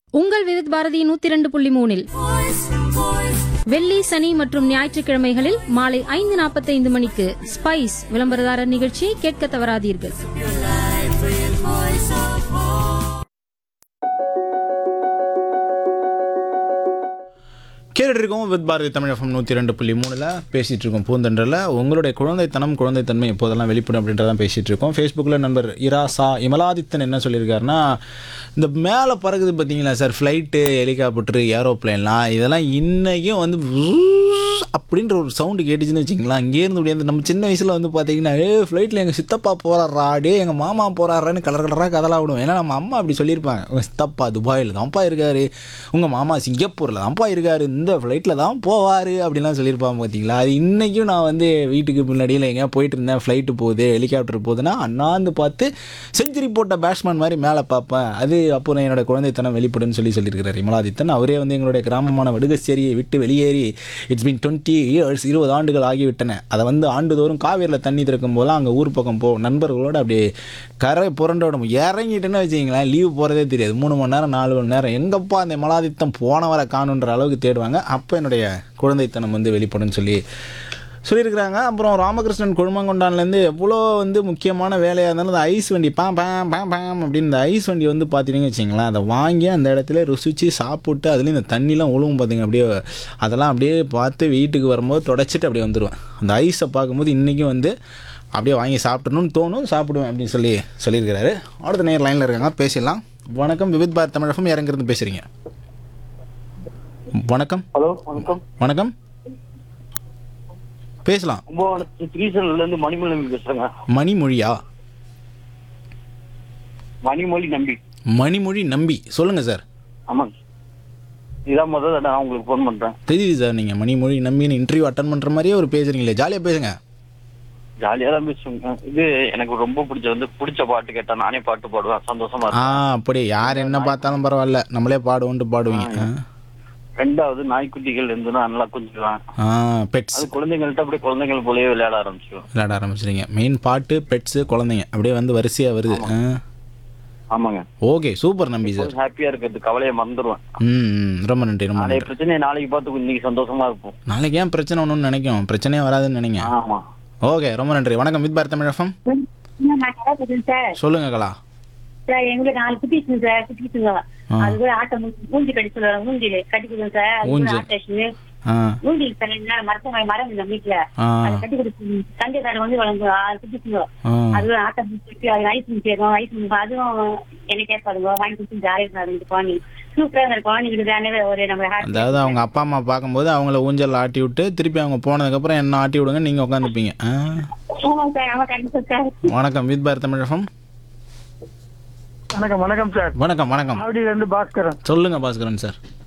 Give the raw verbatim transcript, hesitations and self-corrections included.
உங்கள் விவித் பாரதி நூத்தி இரண்டு புள்ளி மூணில் வெள்ளி சனி மற்றும் ஞாயிற்றுக்கிழமைகளில் மாலை ஐந்து நாற்பத்தைந்து மணிக்கு ஸ்பைஸ் விளம்பரதாரர் நிகழ்ச்சியை கேட்க தவறாதீர்கள். கேட்டுட்டு இருக்கோம் வித் பாரதி தமிழ் எஃப்எம் நூற்றி ரெண்டு புள்ளி மூணில் பேசிகிட்டு இருக்கோம். பூந்தென்றல உங்களுடைய குழந்தைத்தனம் குழந்தைத்தன்மை எப்போதெல்லாம் வெளிப்படும் அப்படின்றதான் பேசிகிட்டு இருக்கோம். ஃபேஸ்புக்கில் நண்பர் இராசா இமலாதித்தன் என்ன சொல்லியிருக்காருன்னா, இந்த மேலே பறகுது பார்த்தீங்களா சார், ஃப்ளைட்டு, ஹெலிகாப்டரு, ஏரோப்ளைன்லாம், இதெல்லாம் இன்றைக்கும் வந்து அப்படின்ற ஒரு சவுண்டு கேட்டுச்சுன்னு வச்சிங்களா, இங்கேருந்து முடியாது. நம்ம சின்ன வயசில் வந்து பார்த்தீங்கன்னா, ஏ ஃப்ளைட்டில் எங்கள் சித்தப்பா போகிறாரா, டே எங்கள் மாமா போகிறாரான்னு கலர் கலராக கதலாக விடுவோம். ஏன்னா நம்ம அம்மா அப்படி சொல்லியிருப்பாங்க, உங்கள் சித்தப்பா துபாயில் தான்ப்பா இருக்கார், உங்கள் மாமா சிங்கப்பூரில் தான்ப்பா இருக்கார், இந்த ஃப்ளைட்டில் தான் போவார் அப்படின்லாம் சொல்லியிருப்பாங்க பார்த்தீங்களா. அது இன்றைக்கும் நான் வந்து வீட்டுக்கு முன்னாடியில் எங்கேயா போயிட்டு இருந்தேன், ஃப்ளைட்டு போகுது, ஹெலிகாப்டர் போகுதுன்னா அண்ணாந்து பார்த்து செஞ்சுரி போட்ட பேட்ஸ்மேன் மாதிரி மேலே பார்ப்பேன். அது அப்புறம் என்னோட குழந்தைத்தனம் வெளிப்படுன்னு சொல்லி சொல்லியிருக்கிறார் இமலாதித்தன். அவரே வந்து எங்களுடைய கிராமமான வடுகச்சேரியை விட்டு வெளியேறி இட்ஸ் பின் டுவெண்ட்டி இயர்ஸ் இருபது ஆண்டுகள் ஆகிவிட்டன. அதை வந்து ஆண்டுதோறும் காவேரியில் தண்ணி திறக்கும் போதெல்லாம் அங்கே ஊர் பக்கம் போ நண்பர்களோடு அப்படியே கரை புரண்டோட இறங்கிட்டுன்னு வச்சிங்களேன், லீவு போகிறதே தெரியாது. மூணு மணி நேரம் நாலு மணி நேரம் எங்கப்பா அந்த இமலாதித்தன் போனவரை காணுன்ற அளவுக்கு தேடுவாங்க. அப்போ என்னுடைய குழந்தைத்தனம் வந்து வெளிப்படுன்னு சொல்லி சொல்லியிருக்கிறாங்க. அப்புறம் ராமகிருஷ்ணன் கொழுமங்கொண்டான்லேருந்து எவ்வளோ வந்து முக்கியமான வேலையாக இருந்தாலும் அந்த ஐஸ் வண்டி பாம் பேம் பேம் பேம் அப்படின்னு இந்த ஐஸ் வண்டி வந்து பார்த்தீங்கன்னு வச்சிங்களேன், அதை வாங்கி அந்த இடத்துல ருசித்து சாப்பிட்டு அதுலேயும் இந்த தண்ணிலாம் ஒழுகும் பார்த்திங்க, அப்படியே அதெல்லாம் அப்படியே பார்த்து வீட்டுக்கு வரும்போது தொடச்சிட்டு அப்படியே வந்துடுவேன். அந்த ஐஸை பார்க்கும்போது இன்றைக்கும் வந்து அப்படியே வாங்கி சாப்பிடணும்னு தோணும், சாப்பிடுவேன் அப்படின்னு சொல்லி சொல்லியிருக்கிறாரு. அடுத்த நேர் லைனில் இருக்காங்க, பேசிடலாம். வணக்கம், விவித் பாரத் தமிழ் எஃப்எம், இறங்கிருந்து பேசுகிறீங்க. வணக்கம். ஹலோ, வணக்கம். வணக்கம், பேசலாம். மணிமொழி நம்பி பேசுறேங்க. மணிமொழியா? மணிமொழி நம்பி. மணிமொழி நம்பி, சொல்லுங்க சார். ஆமாங்க, இதான் முதல் தடவை நான் உங்களுக்கு ஃபோன் பண்றேன். தெரியுது சார், நீங்க மணிமொழி நம்பின்னு இன்டர்வியூ அட்டன் பண்ற மாதிரியே ஒரு பேசுறீங்களே, ஜாலியா பேசுங்க. ஜாலியா தான் பேசுவேங்க. இது எனக்கு ரொம்ப பிடிச்ச வந்து பிடிச்ச பாட்டு கேட்டா நானே பாட்டு பாடுவேன், சந்தோஷமா ஆ இருக்கும். அப்படி யார் என்ன பார்த்தாலும் பரவாயில்ல, நம்மளே பாடுவோன்ட்டு பாடுவீங்க. ரெண்டாவது நாய்க்குட்டிகள் இருந்துன்னா நல்லா கொஞ்சுவேன். ஆ பெட்ஸ், அது குழந்தைங்கள்ட்ட அப்படியே குழந்தைகள் போலயே விளையாட ஆரம்பிச்சிடும். விளையாட ஆரம்பிச்சிருங்க. மெயின் பாட்டு, பெட்ஸு, குழந்தைங்க அப்படியே வந்து வரிசையா வருது. ஆமாங்க. ஓகே, சூப்பர் நம்பி சார். ஹாப்பியா இருக்கிறது, கவலையை மறந்துடுவேன். ம் ரொம்ப நன்றி, ரொம்ப நாளைய நன்றி. பிரச்சனையை நாளைக்கு பார்த்து இன்னைக்கு சந்தோஷமா இருப்போம். நாளைக்கு ஏன் பிரச்சனை ஒன்றுன்னு நினைக்கும், பிரச்சனையே வராதுன்னு நினைங்க. ஆமா, ஓகே, ரொம்ப நன்றி. வணக்கம், வித் பாரத் தமிழ் எஃப்எம். சொல்லுங்க கலா. சார் எங்களுக்கு நாலு குட்டிஸ் சார், குட்டிஸுங்க அது கூட ஆட்டம் மூஞ்சி கடி சொல்லுவாங்க, மூஞ்சி கட்டிக்குதுங்க சார். அது கூட ஆட்டேஷன் மூஞ்சி சார், மரத்த மரம் இந்த வீட்டுல அதை கட்டி கொடுத்து சண்டே கார்டு வந்து வளர்ந்து ஆறு குட்டிஸுங்க. அது ஆட்டம் முடிச்சுட்டு அது ஐஸ் முடிச்சிடும், ஐஸ் அதுவும் என்ன கேட்பாருங்க, வாங்கி கொடுத்து ஜாலியா இருந்து குழந்தை சூப்பரா அந்த குழந்தைங்களுக்கு தானே ஒரு நம்ம. அதாவது அவங்க அப்பா அம்மா பார்க்கும்போது அவங்கள ஊஞ்சல் ஆட்டி விட்டு திருப்பி அவங்க போனதுக்கப்புறம் என்ன ஆட்டி விடுங்க, நீங்கள் உட்காந்துப்பீங்க. சார் ஆமா கண்டிப்பா சார். வணக்கம், வித் பாரத் தமிழ் எஃப்எம். வணக்கம். வணக்கம் சார். வணக்கம். வணக்கம், ஆவடியில இருந்து பாஸ்கரன். சொல்லுங்க பாஸ்கரன் சார்.